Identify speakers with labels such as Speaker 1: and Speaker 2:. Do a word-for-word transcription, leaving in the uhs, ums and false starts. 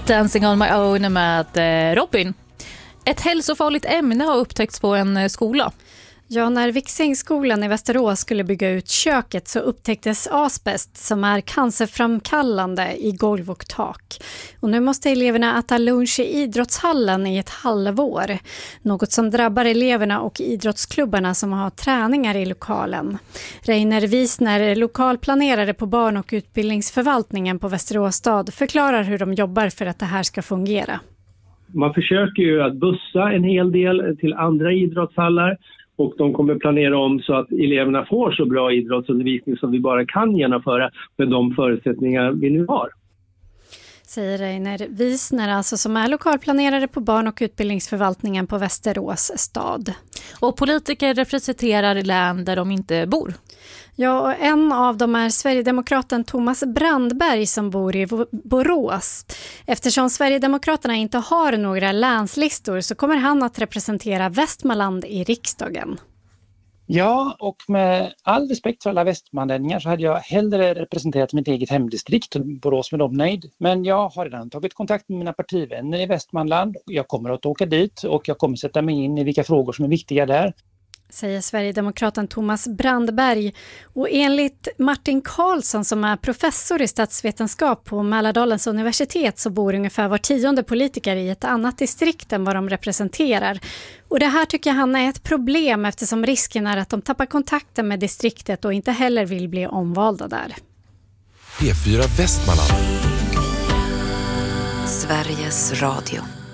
Speaker 1: Dancing on my own med Robin. Ett hälsofarligt ämne har upptäckts på en skola.
Speaker 2: Ja, när Viksängsskolan i Västerås skulle bygga ut köket så upptäcktes asbest som är cancerframkallande i golv och tak. Och nu måste eleverna äta lunch i idrottshallen i ett halvår. Något som drabbar eleverna och idrottsklubbarna som har träningar i lokalen. Reiner Wiesner, lokalplanerare på barn- och utbildningsförvaltningen på Västerås stad, förklarar hur de jobbar för att det här ska fungera.
Speaker 3: Man försöker ju att bussa en hel del till andra idrottshallar. Och de kommer planera om så att eleverna får så bra idrottsundervisning som vi bara kan genomföra med de förutsättningar vi nu har.
Speaker 2: Säger Reiner Wiesner, alltså som är lokalplanerare på barn- och utbildningsförvaltningen på Västerås stad.
Speaker 1: Och politiker representerar län där de inte bor.
Speaker 2: Ja, och en av dem är Sverigedemokraten Thomas Brandberg som bor i Borås. Eftersom Sverigedemokraterna inte har några länslistor så kommer han att representera Västmanland i riksdagen.
Speaker 4: Ja, och med all respekt för alla västmanlänningar så hade jag hellre representerat mitt eget hemdistrikt, Borås, med dem nöjd. Men jag har redan tagit kontakt med mina partivänner i Västmanland. Jag kommer att åka dit och jag kommer sätta mig in i vilka frågor som är viktiga där.
Speaker 2: Säger Sverigedemokraten Thomas Brandberg. Och enligt Martin Karlsson som är professor i statsvetenskap på Mälardalens universitet så bor ungefär var tionde politiker i ett annat distrikt än vad de representerar. Och det här tycker han är ett problem eftersom risken är att de tappar kontakten med distriktet och inte heller vill bli omvalda där.
Speaker 5: P fyra Västmanland.
Speaker 6: Sveriges Radio.